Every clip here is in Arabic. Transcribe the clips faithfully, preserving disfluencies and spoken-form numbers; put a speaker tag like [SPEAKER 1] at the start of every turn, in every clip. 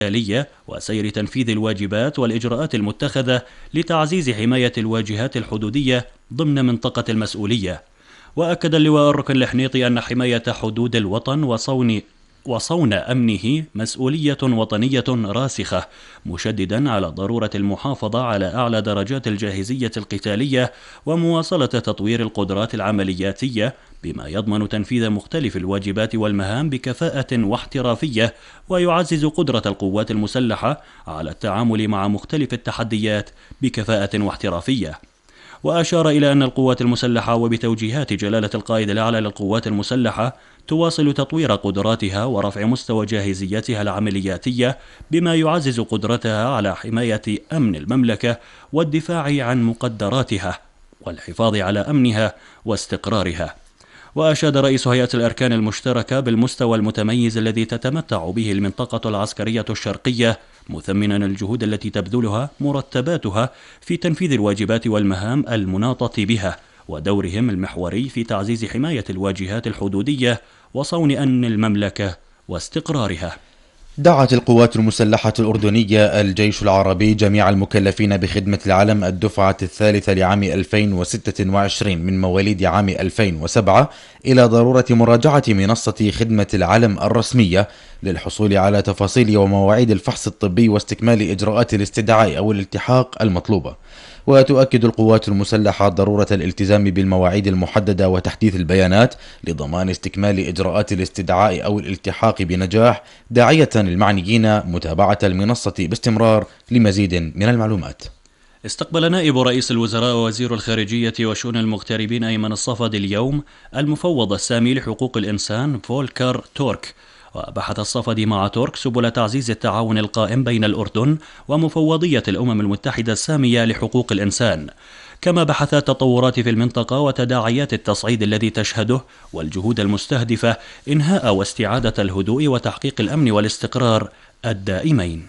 [SPEAKER 1] القتالية وسير تنفيذ الواجبات والإجراءات المتخذة لتعزيز حماية الواجهات الحدودية ضمن منطقة المسؤولية. وأكد اللواء الركن الحنيطي أن حماية حدود الوطن وصون وصون أمنه مسؤولية وطنية راسخة، مشددا على ضرورة المحافظة على أعلى درجات الجاهزية القتالية ومواصلة تطوير القدرات العملياتية بما يضمن تنفيذ مختلف الواجبات والمهام بكفاءة واحترافية، ويعزز قدرة القوات المسلحة على التعامل مع مختلف التحديات بكفاءة واحترافية. وأشار إلى أن القوات المسلحة وبتوجيهات جلالة القائد الأعلى للقوات المسلحة تواصل تطوير قدراتها ورفع مستوى جاهزيتها العملياتية بما يعزز قدرتها على حماية أمن المملكة والدفاع عن مقدراتها والحفاظ على أمنها واستقرارها. وأشاد رئيس هيئة الأركان المشتركة بالمستوى المتميز الذي تتمتع به المنطقة العسكرية الشرقية، مثمنا الجهود التي تبذلها مرتباتها في تنفيذ الواجبات والمهام المناطة بها، ودورهم المحوري في تعزيز حماية الواجهات الحدودية وصون أمن المملكة واستقرارها.
[SPEAKER 2] دعت القوات المسلحة الأردنية الجيش العربي جميع المكلفين بخدمة العلم الدفعة الثالثة لعام ألفين وستة وعشرين من مواليد عام ألفين وسبعة إلى ضرورة مراجعة منصة خدمة العلم الرسمية للحصول على تفاصيل ومواعيد الفحص الطبي واستكمال إجراءات الاستدعاء أو الالتحاق المطلوبة. وتؤكد القوات المسلحة ضرورة الالتزام بالمواعيد المحددة وتحديث البيانات لضمان استكمال إجراءات الاستدعاء أو الالتحاق بنجاح، داعية المعنيين متابعة المنصة باستمرار لمزيد من المعلومات.
[SPEAKER 1] استقبل نائب رئيس الوزراء ووزير الخارجية وشؤون المغتربين أيمن الصفدي اليوم المفوض السامي لحقوق الإنسان فولكر تورك. وبحث الصفدي مع تورك سبل تعزيز التعاون القائم بين الأردن ومفوضية الأمم المتحدة السامية لحقوق الإنسان، كما بحث التطورات في المنطقة وتداعيات التصعيد الذي تشهده والجهود المستهدفة إنهاء واستعادة الهدوء وتحقيق الأمن والاستقرار الدائمين.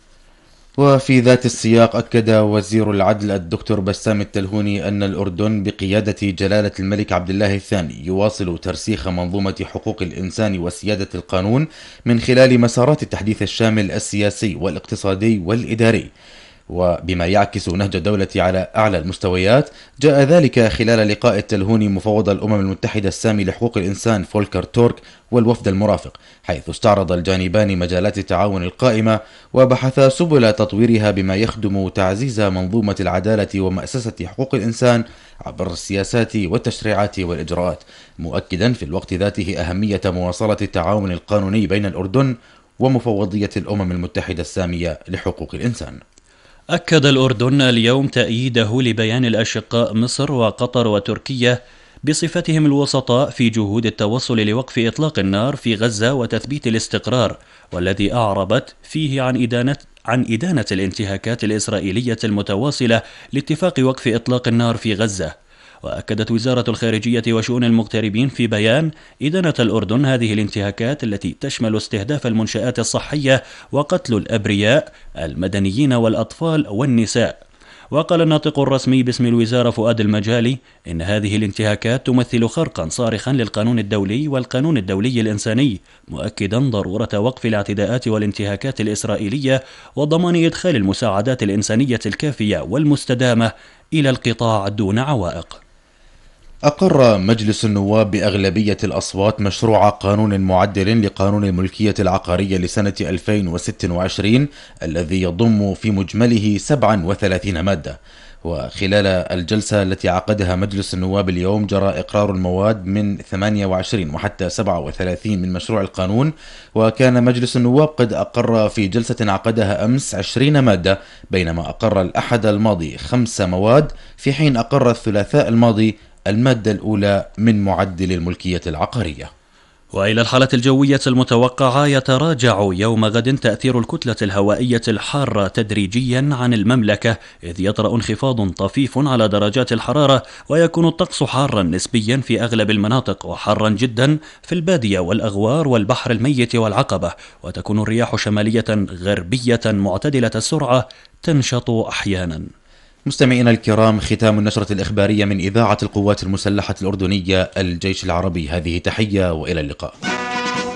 [SPEAKER 2] وفي ذات السياق أكد وزير العدل الدكتور بسام التلهوني أن الأردن بقيادة جلالة الملك عبد الله الثاني يواصل ترسيخ منظومة حقوق الإنسان وسيادة القانون من خلال مسارات التحديث الشامل السياسي والاقتصادي والإداري، وبما يعكس نهج الدولة على أعلى المستويات. جاء ذلك خلال لقاء التلهوني مفوض الأمم المتحدة السامي لحقوق الإنسان فولكر تورك والوفد المرافق، حيث استعرض الجانبان مجالات التعاون القائمة وبحث سبل تطويرها بما يخدم تعزيز منظومة العدالة ومأسسة حقوق الإنسان عبر السياسات والتشريعات والإجراءات، مؤكدا في الوقت ذاته أهمية مواصلة التعاون القانوني بين الأردن ومفوضية الأمم المتحدة السامية لحقوق الإنسان.
[SPEAKER 1] أكد الأردن اليوم تأييده لبيان الأشقاء مصر وقطر وتركيا بصفتهم الوسطاء في جهود التوصل لوقف إطلاق النار في غزة وتثبيت الاستقرار، والذي أعربت فيه عن إدانة عن إدانة الانتهاكات الإسرائيلية المتواصلة لاتفاق وقف إطلاق النار في غزة. وأكدت وزارة الخارجية وشؤون المغتربين في بيان إدانة الأردن هذه الانتهاكات التي تشمل استهداف المنشآت الصحية وقتل الأبرياء المدنيين والأطفال والنساء. وقال الناطق الرسمي باسم الوزارة فؤاد المجالي إن هذه الانتهاكات تمثل خرقا صارخا للقانون الدولي والقانون الدولي الإنساني، مؤكدا ضرورة وقف الاعتداءات والانتهاكات الإسرائيلية وضمان إدخال المساعدات الإنسانية الكافية والمستدامة إلى القطاع دون عوائق.
[SPEAKER 2] أقر مجلس النواب بأغلبية الأصوات مشروع قانون معدل لقانون الملكية العقارية لسنة ألفين وستة وعشرين الذي يضم في مجمله سبعة وثلاثين مادة. وخلال الجلسة التي عقدها مجلس النواب اليوم جرى إقرار المواد من ثمانية وعشرين وحتى سبعة وثلاثين من مشروع القانون، وكان مجلس النواب قد أقر في جلسة عقدها أمس عشرين مادة، بينما أقر الأحد الماضي خمس مواد، في حين أقر الثلاثاء الماضي المادة الأولى من معدل الملكية العقارية.
[SPEAKER 1] وإلى الحالة الجوية المتوقعة، يتراجع يوم غد تأثير الكتلة الهوائية الحارة تدريجيا عن المملكة، إذ يطرأ انخفاض طفيف على درجات الحرارة، ويكون الطقس حارا نسبيا في أغلب المناطق وحارا جدا في البادية والأغوار والبحر الميت والعقبة، وتكون الرياح شمالية غربية معتدلة السرعة تنشط أحيانا.
[SPEAKER 2] مستمعينا الكرام، ختام النشرة الإخبارية من إذاعة القوات المسلحة الأردنية الجيش العربي، هذه تحية وإلى اللقاء.